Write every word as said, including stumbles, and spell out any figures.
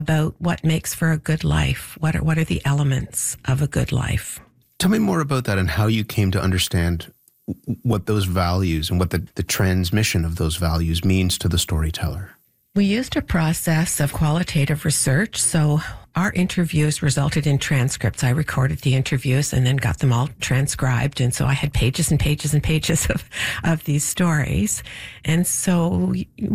about what makes for a good life. What are, what are the elements of a good life? Tell me more about that and how you came to understand what those values and what the, the transmission of those values means to the storyteller. We used a process of qualitative research. So our interviews resulted in transcripts. I recorded the interviews and then got them all transcribed. And so I had pages and pages and pages of, of these stories. And so